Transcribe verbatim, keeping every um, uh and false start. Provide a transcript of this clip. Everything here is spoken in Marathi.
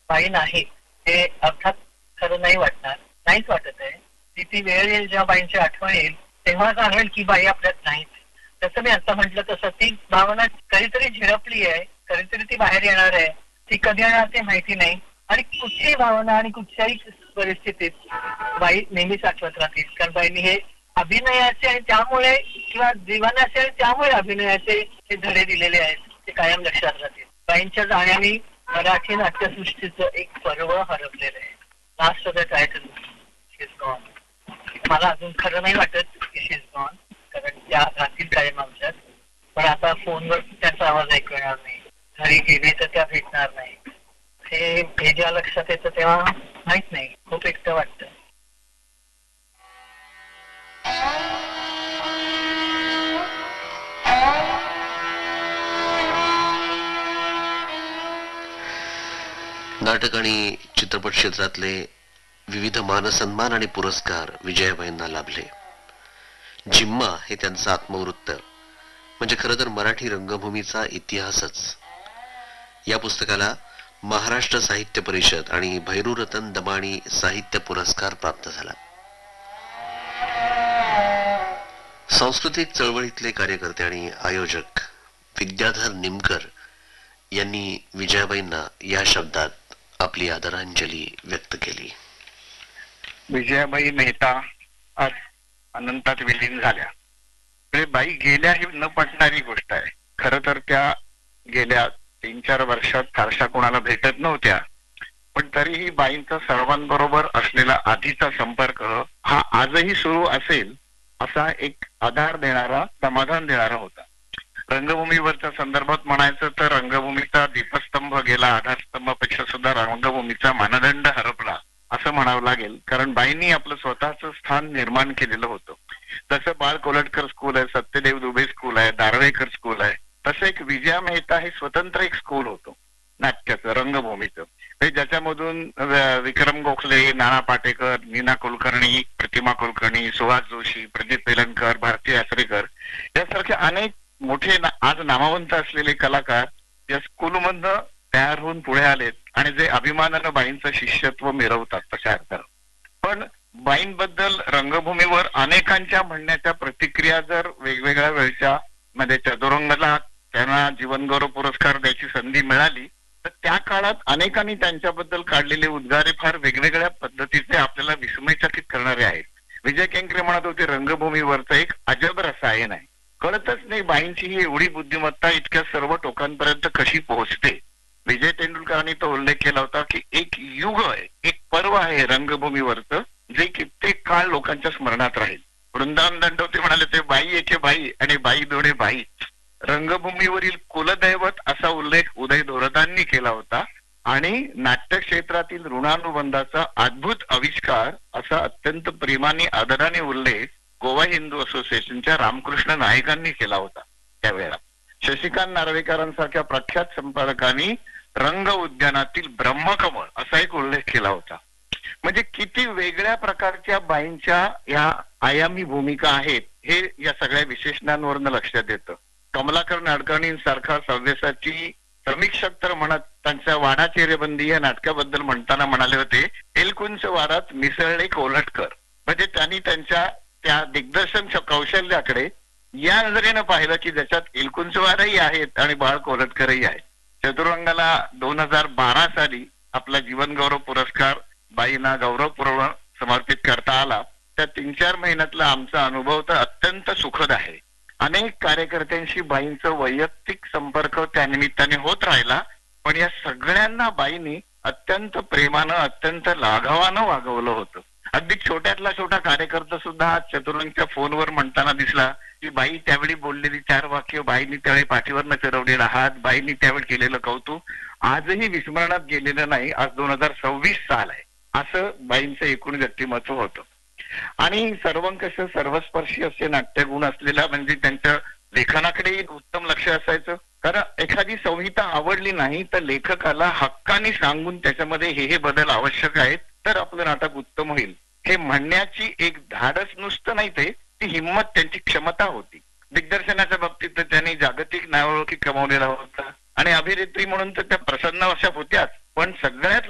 बाई नाही हे अर्थात खरं नाही वाटणार, नाहीच वाटत आहे. ती ती वेळ येईल जेव्हा बाईंची आठवण येईल तेव्हा जाणवेल की बाई आपल्यात नाहीच. जसं मी आता म्हटलं तसं ती भावना कधीतरी झिरपली आहे, कधीतरी ती बाहेर येणार आहे. ती कधी येणार ते माहिती नाही. आणि कुठलीही भावना आणि कुठच्याही परिस्थितीत बाई नेहमीच आठवत राहतील. कारण बाईंनी हे अभिनयाचे आणि त्यामुळे किंवा जीवनाचे आणि त्यामुळे अभिनयाचे हे धडे दिलेले आहेत, ते कायम लक्षात राहतील. बाईंच्या जाण्याने मराठी नाट्यसृष्टीचं एक पर्व हरपलेलं आहे. Last of the title she is gone. मला अजून खरं नाही वाटत की शी इज गॉन, कारण त्या राहतील कायम आमच्यात. पण आता फोनवर त्यांचा आवाज ऐकू येणार नाही, घरी गेले तर त्या भेटणार नाही. हे हे जेव्हा लक्षात येतं तेव्हा माहित नाही, खूप एकटं वाटतं. नाटक आणि चित्रपट क्षेत्रातले विविध मानसन्मान आणि पुरस्कार विजयाबाईंना लाभले. जिम्मा हे त्यांचं आत्मवृत्त म्हणजे खरं तर मराठी रंगभूमीचा इतिहासच. या पुस्तकाला महाराष्ट्र साहित्य परिषद आणि भैरूरतन दमाणी साहित्य पुरस्कार प्राप्त झाला. सांस्कृतिक चळवळीतले कार्यकर्ते आणि आयोजक विद्याधर निमकर यांनी विजयाबाईंना या शब्दात आपली आदरांजली व्यक्त केली. विजयाबाई मेहता आज अनंतात विलीन झाल्या. बाई गेल्या ही न पटणारी गोष्ट आहे. खरं तर त्या गेल्या तीन चार वर्षात फारशा कोणाला भेटत नव्हत्या, पण तरीही बाईंचा सर्वांबरोबर असलेला आधीचा संपर्क हा आजही सुरू असेल असा एक आधार देणारा, समाधान देणारा होता. रंगभूमीवरच्या संदर्भात म्हणायचं तर रंगभूमीचा दीपस्तंभ गेला, आधारस्तंभापेक्षा सुद्धा रंगभूमीचा मानदंड हरपला असं म्हणावं लागेल. कारण बाईंनी आपलं स्वतःचं स्थान निर्माण केलेलं होतं. जसं बाळ कोलटकर स्कूल आहे, सत्यदेव दुबे स्कूल आहे, दारवेकर स्कूल आहे, तसं एक विजया मेहता हे स्वतंत्र एक स्कूल होतं नाट्याचं, रंगभूमीचं, ज्याच्यामधून विक्रम गोखले, नाना पाटेकर, नीना कुलकर्णी, प्रतिमा कुलकर्णी, सुहास जोशी, प्रदीप तेलंकर, भारती आसरेकर यासारखे अनेक मोठे आज नामवंत असलेले कलाकार या स्कूलमधनं तयार होऊन पुढे आलेत आणि जे अभिमानानं बाईंचं शिष्यत्व मिरवतात तशा अर्थानं. पण बाईंबद्दल रंगभूमीवर अनेकांच्या म्हणण्याच्या प्रतिक्रिया जर वेगवेगळ्या वेळच्या मध्ये चतुरंगला त्यांना जीवनगौरव पुरस्कार द्यायची संधी मिळाली तर त्या काळात अनेकांनी त्यांच्याबद्दल काढलेले उद्गारे फार वेगवेगळ्या पद्धतीचे आपल्याला विस्मयचकित करणारे आहेत. विजय केंकरे म्हणत होते रंगभूमीवरचं एक अजब रसायन आहे. कळतच नाही बाईंची ही एवढी बुद्धिमत्ता इतक्या सर्व टोकांपर्यंत कशी पोहोचते. विजय तेंडुलकरांनी तो उल्लेख केला होता की एक युग आहे, एक पर्व आहे रंगभूमीवरचं जे कित्येक काळ लोकांच्या स्मरणात राहील. वृंदावन दंडवते म्हणाले ते बाई एके बाई आणि बाई दोडे बाई. रंगभूमीवरील कुलदैवत असा उल्लेख उदय धोरदांनी केला होता आणि नाट्य क्षेत्रातील ऋणानुबंधाचा अद्भुत आविष्कार असा अत्यंत प्रेमाने आदराने उल्लेख गोवा हिंदू असोसिएशनच्या रामकृष्ण नायकांनी केला होता. त्यावेळेला शशिकांत नार्वेकरांसारख्या प्रख्यात संपादकांनी रंग उद्यानातील ब्रह्मकमळ असा एक उल्लेख केला होता. म्हणजे किती वेगळ्या प्रकारच्या बाईंच्या या आयामी भूमिका आहेत हे या सगळ्या विशेषणांवरनं लक्षात येतं. कमलाकर नाडकर्णींसारखा सव्यसाची समीक्षक तर म्हणत त्यांच्या वाडा चेहरेबंदी या नाटकाबद्दल म्हणताना म्हणाले होते, एलकुंच वारात मिसळले कोलटकर. म्हणजे त्यांनी त्यांच्या त्या दिग्दर्शन कौशल्याकडे या नजरेनं पाहिलं की ज्याच्यात एलकुंचवारही आहेत आणि बाळ कोलटकरही आहेत. चतुरंगाला दोन हजार बारा साली आपला जीवनगौरव पुरस्कार बाईंना गौरवपूर्वक समर्पित करता आला. त्या तीन चार महिन्यातला आमचा अनुभव तर अत्यंत सुखद आहे. अनेक कार्यकर्त्यांशी बाईंचं वैयक्तिक संपर्क त्या निमित्ताने होत राहिला, पण या सगळ्यांना बाईंनी अत्यंत प्रेमानं, अत्यंत लाघवानं वागवलं होतं. अगदी छोट्यातला छोटा कार्यकर्ता सुद्धा आज चतुरंगच्या फोनवर म्हणताना दिसला की बाई त्यावेळी बोललेली चार वाक्य, बाईंनी त्यावेळी पाठीवरनं फिरवलेला हात, बाईंनी त्यावेळी केलेलं कौतुक आजही विस्मरणात गेलेलं नाही. आज दोन हजार सव्वीस साल आहे. असं बाईंचं एकूण व्यक्तिमत्व होतं. आणि सर्वंकष सर्वस्पर्शी असे नाट्यगुण असलेला म्हणजे त्यांच्या लेखनाकडे उत्तम लक्ष असायचं. कारण एखादी संहिता आवडली नाही तर लेखकाला हक्कानी सांगून त्याच्यामध्ये हे हे बदल आवश्यक आहेत तर आपलं नाटक उत्तम होईल हे म्हणण्याची एक धाडस नुसतं नाही, ते ती हिंमत, त्यांची क्षमता होती. दिग्दर्शनाच्या बाबतीत तर त्यांनी जागतिक नावलौकिक कमावलेला होता आणि अभिनेत्री म्हणून तर त्या प्रसन्न अशा होत्याच, पण सगळ्यात